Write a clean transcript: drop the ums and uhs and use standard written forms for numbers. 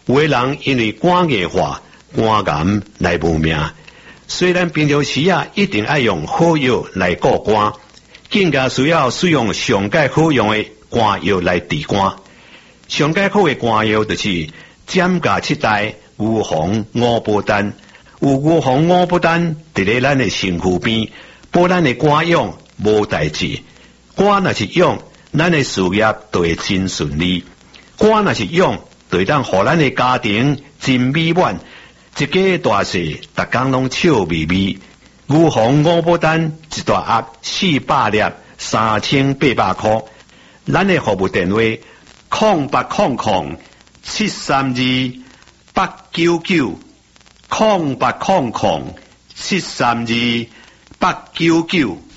有的人因为肝硬化、肝癌来无命。虽然平常时一定要用好药来顾肝，更加需要使用上界好用的肝药来治肝。上界好的肝药就是减价7代牛黄五宝丹。有牛黄五宝丹伫咧咱的身躯边，保咱的肝用无代志。肝若是用，咱的事业就会真顺利；肝若是用，就会当互咱的家庭真美满，一家大小逐工拢笑眯眯。牛黄五宝丹一大盒400粒，3800块。咱的服务电话0800-732-899，0800-732-899。